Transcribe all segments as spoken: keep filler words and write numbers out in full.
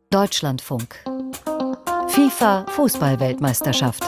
Deutschlandfunk. FIFA Fußball-Weltmeisterschaft.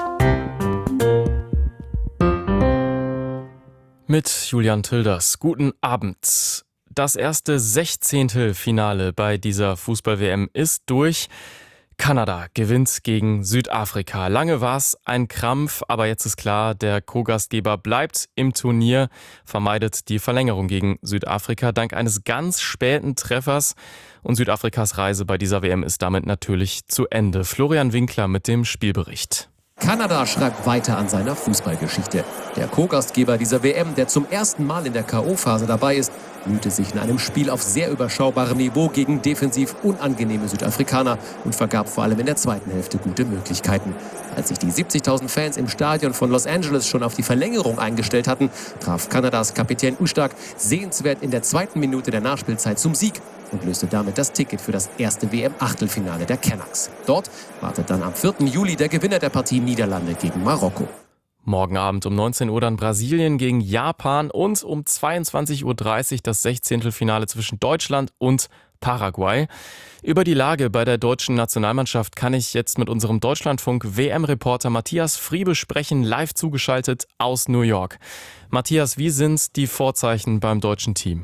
Mit Julian Tilders. Guten Abend. Das erste Sechzehntelfinale bei dieser Fußball-W M ist durch. Kanada gewinnt gegen Südafrika. Lange war es ein Krampf, aber jetzt ist klar, der Co-Gastgeber bleibt im Turnier, vermeidet die Verlängerung gegen Südafrika dank eines ganz späten Treffers. Und Südafrikas Reise bei dieser W M ist damit natürlich zu Ende. Florian Winkler mit dem Spielbericht. Kanada schreibt weiter an seiner Fußballgeschichte. Der Co-Gastgeber dieser W M, der zum ersten Mal in der K O-Phase dabei ist, mühte sich in einem Spiel auf sehr überschaubarem Niveau gegen defensiv unangenehme Südafrikaner und vergab vor allem in der zweiten Hälfte gute Möglichkeiten. Als sich die siebzigtausend Fans im Stadion von Los Angeles schon auf die Verlängerung eingestellt hatten, traf Kanadas Kapitän Ustak sehenswert in der zweiten Minute der Nachspielzeit zum Sieg und löste damit das Ticket für das erste W M-Achtelfinale der Canucks. Dort wartet dann am vierten Juli der Gewinner der Partie Niederlande gegen Marokko. Morgen Abend um neunzehn Uhr dann Brasilien gegen Japan und um zweiundzwanzig Uhr dreißig das Sechzehntelfinale zwischen Deutschland und Paraguay. Über die Lage bei der deutschen Nationalmannschaft kann ich jetzt mit unserem Deutschlandfunk-W M-Reporter Matthias Friebe sprechen, live zugeschaltet aus New York. Matthias, wie sind die Vorzeichen beim deutschen Team?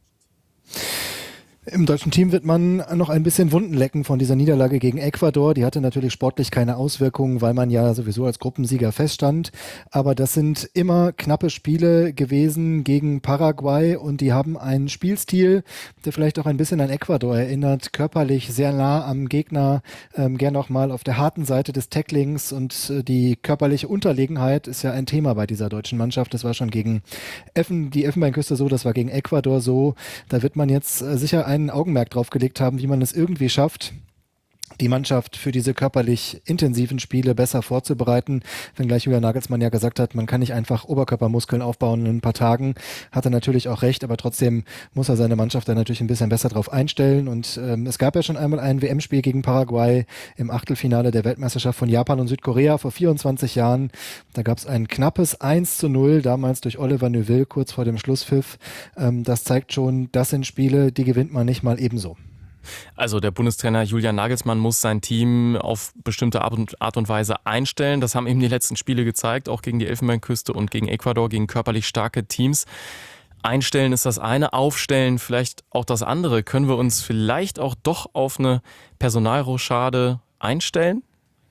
Im deutschen Team wird man noch ein bisschen Wunden lecken von dieser Niederlage gegen Ecuador. Die hatte natürlich sportlich keine Auswirkungen, weil man ja sowieso als Gruppensieger feststand. Aber das sind immer knappe Spiele gewesen gegen Paraguay und die haben einen Spielstil, der vielleicht auch ein bisschen an Ecuador erinnert. Körperlich sehr nah am Gegner, ähm, gern auch mal auf der harten Seite des Tacklings und äh, die körperliche Unterlegenheit ist ja ein Thema bei dieser deutschen Mannschaft. Das war schon gegen Effen, die Elfenbeinküste so, das war gegen Ecuador so. Da wird man jetzt äh, sicher ein Augenmerk drauf gelegt haben, wie man es irgendwie schafft, die Mannschaft für diese körperlich intensiven Spiele besser vorzubereiten. Wenngleich Julian Nagelsmann ja gesagt hat, man kann nicht einfach Oberkörpermuskeln aufbauen in ein paar Tagen, hat er natürlich auch recht, aber trotzdem muss er seine Mannschaft dann natürlich ein bisschen besser drauf einstellen. Und ähm, es gab ja schon einmal ein W M-Spiel gegen Paraguay im Achtelfinale der Weltmeisterschaft von Japan und Südkorea vor vierundzwanzig Jahren. Da gab es ein knappes eins zu null, damals durch Oliver Neuville kurz vor dem Schlusspfiff. Ähm, das zeigt schon, das sind Spiele, die gewinnt man nicht mal ebenso. Also der Bundestrainer Julian Nagelsmann muss sein Team auf bestimmte Art und, Art und Weise einstellen. Das haben eben die letzten Spiele gezeigt, auch gegen die Elfenbeinküste und gegen Ecuador, gegen körperlich starke Teams. Einstellen ist das eine, aufstellen vielleicht auch das andere. Können wir uns vielleicht auch doch auf eine Personalrochade einstellen?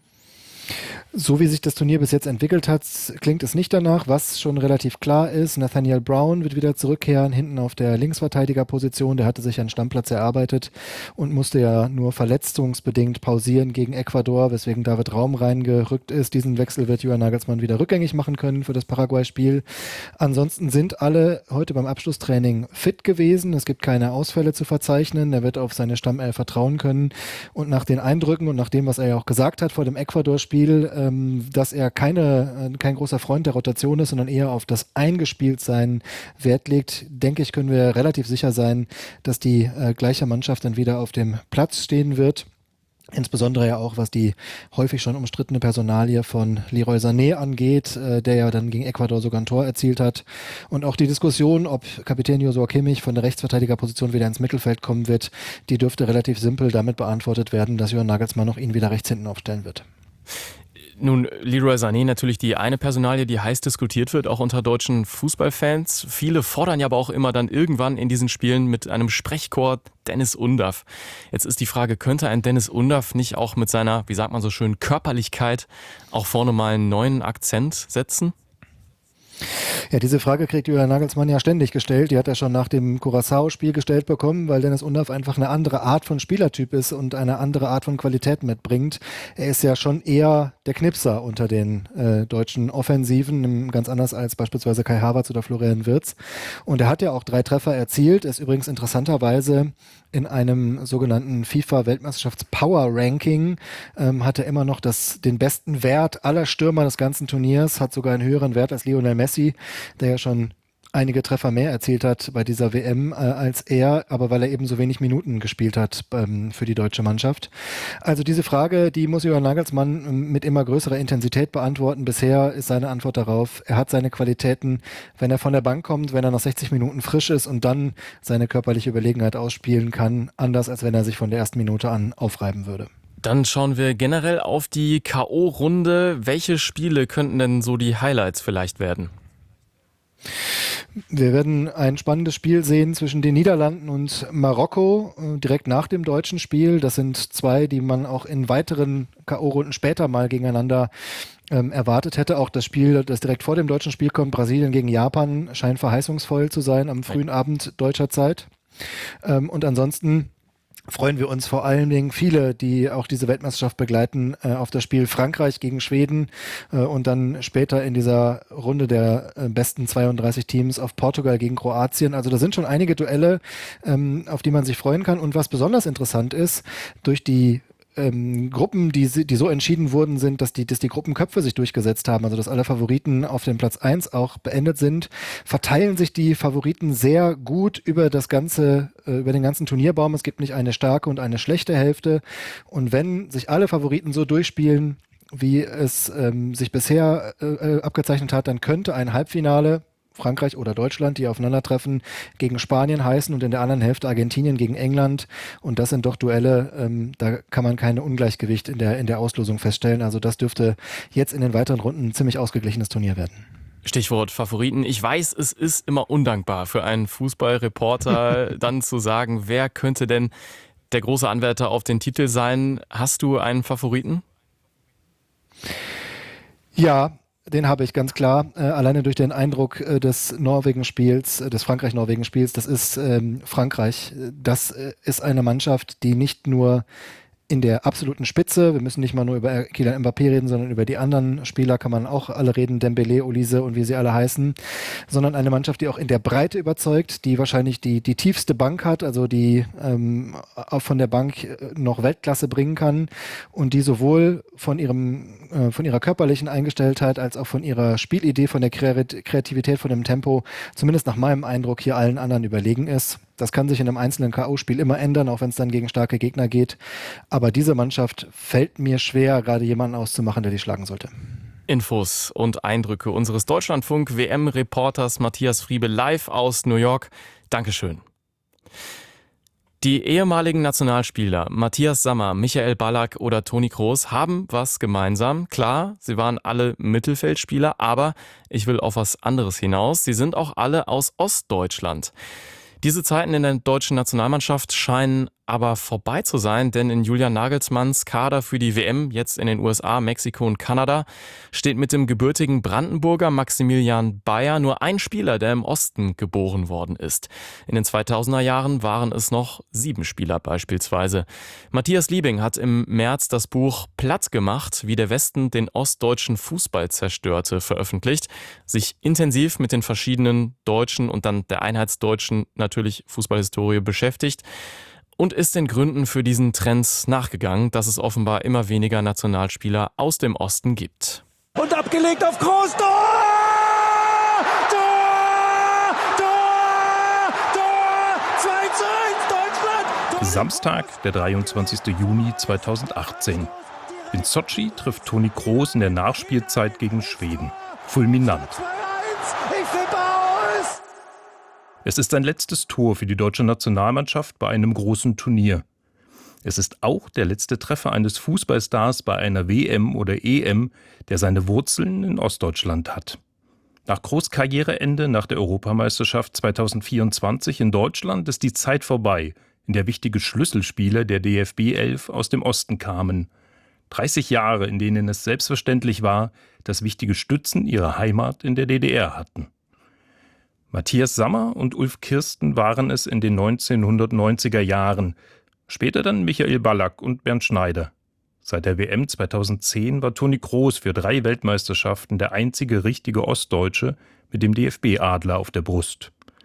So wie sich das Turnier bis jetzt entwickelt hat, klingt es nicht danach. Was schon relativ klar ist, Nathaniel Brown wird wieder zurückkehren, hinten auf der Linksverteidigerposition. Der hatte sich einen Stammplatz erarbeitet und musste ja nur verletzungsbedingt pausieren gegen Ecuador, weswegen David Raum reingerückt ist. Diesen Wechsel wird Julian Nagelsmann wieder rückgängig machen können für das Paraguay-Spiel. Ansonsten sind alle heute beim Abschlusstraining fit gewesen. Es gibt keine Ausfälle zu verzeichnen. Er wird auf seine Stammelf vertrauen können. Und nach den Eindrücken und nach dem, was er ja auch gesagt hat vor dem Ecuador-Spiel, dass er keine, kein großer Freund der Rotation ist, sondern eher auf das Eingespieltsein Wert legt, denke ich, können wir relativ sicher sein, dass die äh, gleiche Mannschaft dann wieder auf dem Platz stehen wird. Insbesondere ja auch, was die häufig schon umstrittene Personalie von Leroy Sané angeht, äh, der ja dann gegen Ecuador sogar ein Tor erzielt hat. Und auch die Diskussion, ob Kapitän Joshua Kimmich von der Rechtsverteidigerposition wieder ins Mittelfeld kommen wird, die dürfte relativ simpel damit beantwortet werden, dass Julian Nagelsmann noch ihn wieder rechts hinten aufstellen wird. Nun, Leroy Sané natürlich die eine Personalie, die heiß diskutiert wird, auch unter deutschen Fußballfans. Viele fordern ja aber auch immer dann irgendwann in diesen Spielen mit einem Sprechchor Dennis Undaff. Jetzt ist die Frage, könnte ein Dennis Undaff nicht auch mit seiner, wie sagt man so schön, Körperlichkeit auch vorne mal einen neuen Akzent setzen? Ja, diese Frage kriegt Julian Nagelsmann ja ständig gestellt. Die hat er schon nach dem Curaçao-Spiel gestellt bekommen, weil Dennis Undaff einfach eine andere Art von Spielertyp ist und eine andere Art von Qualität mitbringt. Er ist ja schon eher der Knipser unter den äh, deutschen Offensiven, ganz anders als beispielsweise Kai Havertz oder Florian Wirtz. Und er hat ja auch drei Treffer erzielt, ist übrigens interessanterweise in einem sogenannten FIFA-Weltmeisterschafts-Power-Ranking ähm, hat er immer noch das, den besten Wert aller Stürmer des ganzen Turniers, hat sogar einen höheren Wert als Lionel Messi, der ja schon einige Treffer mehr erzielt hat bei dieser W M äh, als er, aber weil er eben so wenig Minuten gespielt hat ähm, für die deutsche Mannschaft. Also diese Frage, die muss Julian Nagelsmann ähm, mit immer größerer Intensität beantworten. Bisher ist seine Antwort darauf, er hat seine Qualitäten, wenn er von der Bank kommt, wenn er nach sechzig Minuten frisch ist und dann seine körperliche Überlegenheit ausspielen kann, anders als wenn er sich von der ersten Minute an aufreiben würde. Dann schauen wir generell auf die K O-Runde. Welche Spiele könnten denn so die Highlights vielleicht werden? Wir werden ein spannendes Spiel sehen zwischen den Niederlanden und Marokko, direkt nach dem deutschen Spiel. Das sind zwei, die man auch in weiteren K O-Runden später mal gegeneinander ähm, erwartet hätte. Auch das Spiel, das direkt vor dem deutschen Spiel kommt, Brasilien gegen Japan, scheint verheißungsvoll zu sein am frühen Abend deutscher Zeit. Ähm, und ansonsten freuen wir uns vor allen Dingen viele, die auch diese Weltmeisterschaft begleiten, äh, auf das Spiel Frankreich gegen Schweden äh, und dann später in dieser Runde der äh, besten zweiunddreißig Teams auf Portugal gegen Kroatien. Also da sind schon einige Duelle, ähm, auf die man sich freuen kann. Und was besonders interessant ist, durch die Ähm, Gruppen, die, die so entschieden wurden, sind, dass die, dass die Gruppenköpfe sich durchgesetzt haben, also dass alle Favoriten auf dem Platz eins auch beendet sind, verteilen sich die Favoriten sehr gut über das ganze, äh, über den ganzen Turnierbaum. Es gibt nicht eine starke und eine schlechte Hälfte. Und wenn sich alle Favoriten so durchspielen, wie es ähm, sich bisher äh, abgezeichnet hat, dann könnte ein Halbfinale Frankreich oder Deutschland, die aufeinandertreffen, gegen Spanien heißen und in der anderen Hälfte Argentinien gegen England. Und das sind doch Duelle, ähm, da kann man keine Ungleichgewicht in der, in der Auslosung feststellen. Also das dürfte jetzt in den weiteren Runden ein ziemlich ausgeglichenes Turnier werden. Stichwort Favoriten. Ich weiß, es ist immer undankbar für einen Fußballreporter, dann zu sagen, wer könnte denn der große Anwärter auf den Titel sein. Hast du einen Favoriten? Ja, den habe ich ganz klar, äh, alleine durch den Eindruck äh, des Norwegen-Spiels, äh, des Frankreich-Norwegen-Spiels, das ist ähm, Frankreich. Das äh, ist eine Mannschaft, die nicht nur in der absoluten Spitze, wir müssen nicht mal nur über Kylian Mbappé reden, sondern über die anderen Spieler kann man auch alle reden, Dembélé, Olise und wie sie alle heißen, sondern eine Mannschaft, die auch in der Breite überzeugt, die wahrscheinlich die, die tiefste Bank hat, also die ähm, auch von der Bank noch Weltklasse bringen kann und die sowohl von ihrem, äh, von ihrer körperlichen Eingestelltheit als auch von ihrer Spielidee, von der Kreativität, von dem Tempo, zumindest nach meinem Eindruck hier allen anderen überlegen ist. Das kann sich in einem einzelnen K O-Spiel immer ändern, auch wenn es dann gegen starke Gegner geht. Aber diese Mannschaft fällt mir schwer, gerade jemanden auszumachen, der die schlagen sollte. Infos und Eindrücke unseres Deutschlandfunk-W M-Reporters Matthias Friebe live aus New York. Dankeschön. Die ehemaligen Nationalspieler Matthias Sammer, Michael Ballack oder Toni Kroos haben was gemeinsam. Klar, sie waren alle Mittelfeldspieler, aber ich will auf was anderes hinaus. Sie sind auch alle aus Ostdeutschland. Diese Zeiten in der deutschen Nationalmannschaft scheinen aber vorbei zu sein, denn in Julian Nagelsmanns Kader für die W M, jetzt in den U S A, Mexiko und Kanada, steht mit dem gebürtigen Brandenburger Maximilian Bayer nur ein Spieler, der im Osten geboren worden ist. In den zweitausender Jahren waren es noch sieben Spieler beispielsweise. Matthias Liebing hat im März das Buch Platt gemacht, wie der Westen den ostdeutschen Fußball zerstörte, veröffentlicht, sich intensiv mit den verschiedenen deutschen und dann der einheitsdeutschen natürlich Fußballhistorie beschäftigt und ist den Gründen für diesen Trend nachgegangen, dass es offenbar immer weniger Nationalspieler aus dem Osten gibt. Und abgelegt auf Kroos, Tor! Tor! Tor! Tor! zwei zu eins Deutschland! Tor! Samstag, der dreiundzwanzigster Juni zweitausendachtzehn. In Sotschi trifft Toni Kroos in der Nachspielzeit gegen Schweden. Fulminant. Ich flippe aus! Es ist sein letztes Tor für die deutsche Nationalmannschaft bei einem großen Turnier. Es ist auch der letzte Treffer eines Fußballstars bei einer W M oder E M, der seine Wurzeln in Ostdeutschland hat. Nach Kroos' Karriereende nach der Europameisterschaft zweitausendvierundzwanzig in Deutschland ist die Zeit vorbei, in der wichtige Schlüsselspieler der D F B elf aus dem Osten kamen. dreißig Jahre, in denen es selbstverständlich war, dass wichtige Stützen ihre Heimat in der D D R hatten. Matthias Sammer und Ulf Kirsten waren es in den neunzehnhundertneunziger Jahren, später dann Michael Ballack und Bernd Schneider. Seit der W M zweitausendzehn war Toni Kroos für drei Weltmeisterschaften der einzige richtige Ostdeutsche mit dem D F B-Adler auf der Brust.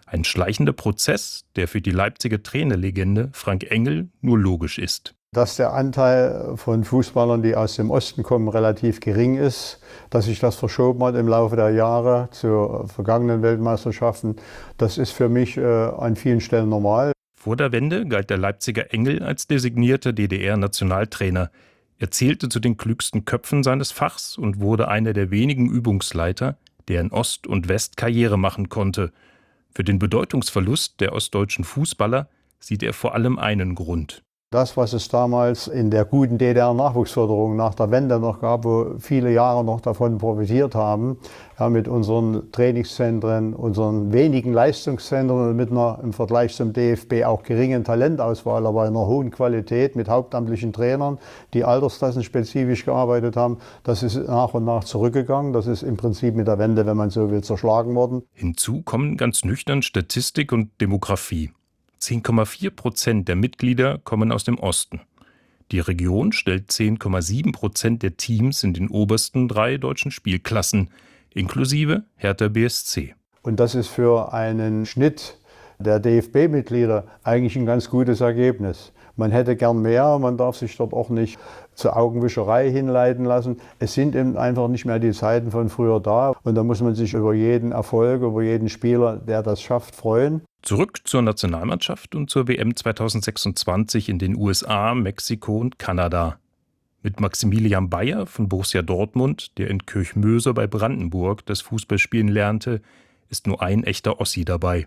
Ein schleichender Prozess, der für die Leipziger Trainerlegende Frank Engel nur logisch ist. Dass der Anteil von Fußballern, die aus dem Osten kommen, relativ gering ist, dass sich das verschoben hat im Laufe der Jahre zu vergangenen Weltmeisterschaften, das ist für mich äh, an vielen Stellen normal. Vor der Wende galt der Leipziger Engel als designierter D D R-Nationaltrainer. Er zählte zu den klügsten Köpfen seines Fachs und wurde einer der wenigen Übungsleiter, der in Ost und West Karriere machen konnte. Für den Bedeutungsverlust der ostdeutschen Fußballer sieht er vor allem einen Grund. Das, was es damals in der guten D D R-Nachwuchsförderung nach der Wende noch gab, wo viele Jahre noch davon profitiert haben, ja, mit unseren Trainingszentren, unseren wenigen Leistungszentren und mit einer im Vergleich zum D F B auch geringen Talentauswahl, aber einer hohen Qualität mit hauptamtlichen Trainern, die altersklassenspezifisch gearbeitet haben, das ist nach und nach zurückgegangen. Das ist im Prinzip mit der Wende, wenn man so will, zerschlagen worden. Hinzu kommen ganz nüchtern Statistik und Demografie. zehn Komma vier Prozent der Mitglieder kommen aus dem Osten. Die Region stellt zehn Komma sieben Prozent der Teams in den obersten drei deutschen Spielklassen, inklusive Hertha B S C. Und das ist für einen Schnitt der D F B-Mitglieder eigentlich ein ganz gutes Ergebnis. Man hätte gern mehr, man darf sich dort auch nicht zur Augenwischerei hinleiten lassen. Es sind eben einfach nicht mehr die Zeiten von früher da. Und da muss man sich über jeden Erfolg, über jeden Spieler, der das schafft, freuen. Zurück zur Nationalmannschaft und zur W M zweitausendsechsundzwanzig in den U S A, Mexiko und Kanada. Mit Maximilian Bayer von Borussia Dortmund, der in Kirchmöser bei Brandenburg das Fußballspielen lernte, ist nur ein echter Ossi dabei.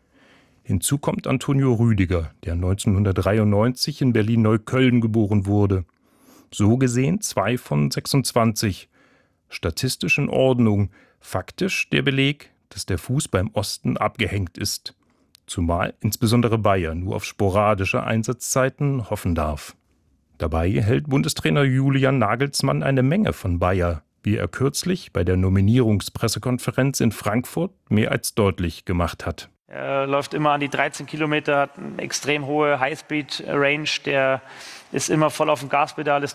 Hinzu kommt Antonio Rüdiger, der neunzehnhundertdreiundneunzig in Berlin-Neukölln geboren wurde. So gesehen zwei von sechsundzwanzig. Statistisch in Ordnung, faktisch der Beleg, dass der Fußball im Osten abgehängt ist. Zumal insbesondere Bayer nur auf sporadische Einsatzzeiten hoffen darf. Dabei hält Bundestrainer Julian Nagelsmann eine Menge von Bayer, wie er kürzlich bei der Nominierungspressekonferenz in Frankfurt mehr als deutlich gemacht hat. Er läuft immer an die dreizehn Kilometer, hat eine extrem hohe Highspeed-Range, der ist immer voll auf dem Gaspedal, ist